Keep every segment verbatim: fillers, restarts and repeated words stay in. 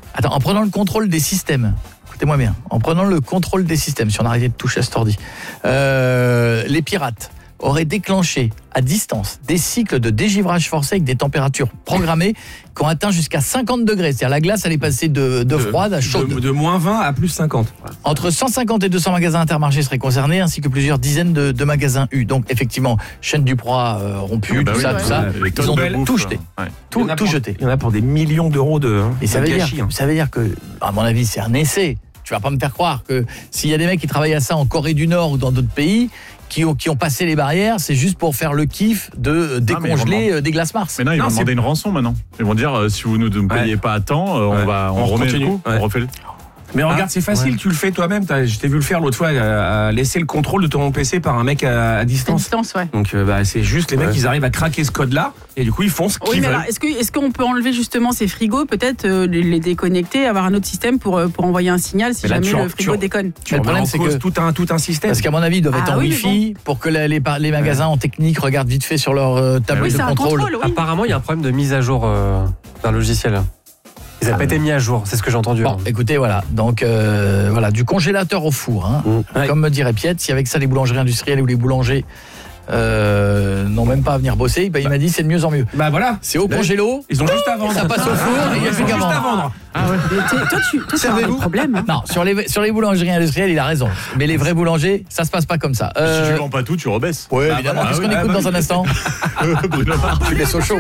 Attends, en prenant le contrôle des systèmes. Écoutez-moi bien. En prenant le contrôle des systèmes, si on arrêtait de toucher à cet ordi, euh, les pirates auraient déclenché à distance des cycles de dégivrage forcé avec des températures programmées qui ont atteint jusqu'à cinquante degrés. C'est-à-dire la glace, elle est passée de, de, de froide à chaude. De, de moins vingt à plus cinquante. Entre cent cinquante et deux cents magasins Intermarché seraient concernés, ainsi que plusieurs dizaines de, de magasins U. Donc effectivement, chaîne du Proie euh, rompue, bah tout oui, ça, ouais, tout ça. ouais, Ils ont tout, tout jeté. Ouais. Tout, tout pour, jeté. Il y en a pour des millions d'euros de, Et ça de veut, gâchis. dire, Hein. ça veut dire que, à mon avis, c'est un essai. Tu vas pas me faire croire que s'il y a des mecs qui travaillent à ça en Corée du Nord ou dans d'autres pays, qui ont, qui ont passé les barrières, c'est juste pour faire le kiff de décongeler ah, des glaces Mars. Mais non, ils non, vont demander une rançon maintenant. Ils vont dire, euh, si vous ne nous payez ouais. pas à temps, euh, ouais. on, va, on, on remet continue. le coup, ouais. on refait le... Mais regarde, ah, c'est facile, ouais. tu le fais toi-même. T'as, je t'ai vu le faire l'autre fois, à, à laisser le contrôle de ton P C par un mec à, à distance. À distance, ouais. Donc euh, bah, c'est juste les mecs, ouais. ils arrivent à craquer ce code-là et du coup ils font ce qu'ils oui, mais veulent. alors, est-ce, que, est-ce qu'on peut enlever justement ces frigos, peut-être euh, les déconnecter, avoir un autre système pour, pour envoyer un signal si là, jamais en, le frigo tu, déconne. Tu le problème, c'est que tout un, tout un système. Parce qu'à mon avis, ils doivent être ah, en oui, Wi-Fi bon. pour que les, les, les magasins ouais. en technique regardent vite fait sur leur euh, tablette oui, de contrôle. contrôle oui. Apparemment, il y a un problème de mise à jour euh, d'un logiciel. Ils n'ont ah, pas été mis à jour, c'est ce que j'ai entendu. Bon, hein. écoutez, voilà. Donc, euh, voilà, du congélateur au four. Hein. Mmh. Ouais. Comme me dirait Piette, si avec ça, les boulangeries industrielles ou les boulangers euh, n'ont même pas à venir bosser, bah, il m'a dit c'est de mieux en mieux. Bah voilà. C'est au congélo. Ils ont juste à vendre. Ça passe au four et il y a plus qu'à vendre. Ah ouais. Toi, tu toi, as un problème. Hein. Non, sur les, sur les boulangeries industrielles, il a raison. Mais les vrais boulangers, ça se passe pas comme ça. Euh... Si tu vends pas tout, tu rebaisses. Oui, bah, évidemment. Voilà. Qu'est-ce qu'on ah, écoute bah, dans un instant Bruno Mars. Tu laisses au chaud.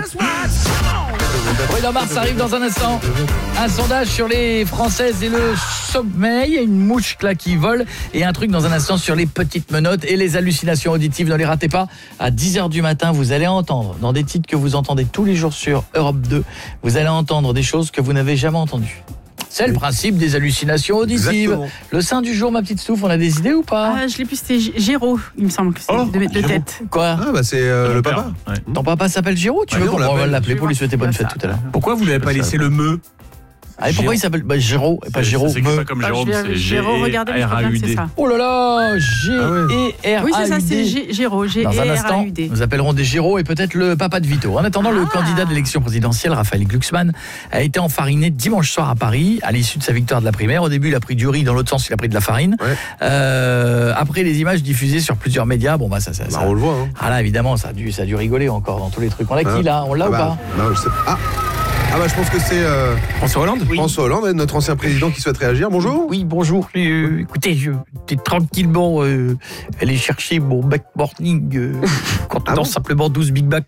Bruno Mars arrive dans un instant. Un sondage sur les Françaises et le sommeil. Une mouche là qui vole. Et un truc dans un instant sur les petites menottes et les hallucinations auditives. Ne les ratez pas. À dix heures du matin, vous allez entendre, dans des titres que vous entendez tous les jours sur Europe deux, vous allez entendre des choses que vous n'avez jamais entendues. C'est le principe des hallucinations auditives. Exactement. Le sein du jour, ma petite Stouff, on a des idées ou pas? Ah, je l'ai plus, c'était Géraud, il me semble que c'est oh, de, de tête. Quoi? Ah bah c'est euh, le papa. Ouais. Ton papa s'appelle Géraud? Tu ah, veux qu'on va l'appeler pour lui souhaiter bonne fête tout à l'heure? Pourquoi vous l'avez pas laissé le me? Ah, et pourquoi il s'appelle bah, Géraud et pas Géraud? C'est pas comme Jérôme, c'est Géraud, regardez, R A U D. Oh là là, G E R A U D. Oui, c'est ça, c'est Géraud, G E R A U D. Dans un instant, nous appellerons des Géraud et peut-être le papa de Vito. En attendant, ah. le candidat de l'élection présidentielle, Raphaël Glucksmann, a été enfariné dimanche soir à Paris, à l'issue de sa victoire de la primaire. Au début, il a pris du riz, dans l'autre sens, il a pris de la farine. Ouais. Euh, après les images diffusées sur plusieurs médias, bon bah ça, ça, bah, ça on le voit. Hein. Ah là, évidemment, ça a dû, ça a dû rigoler encore dans tous les trucs. On l'a ah. qui là? On l'a ah, ou bah, pas? Non, je sais pas. Ah. Ah bah je pense que c'est euh, François Hollande. Oui. François Hollande, notre ancien président qui souhaite réagir. Bonjour. Oui, bonjour. Euh, écoutez, je t'ai tranquillement euh, allé chercher mon back morning euh, quand ah bon simplement douze Big Mac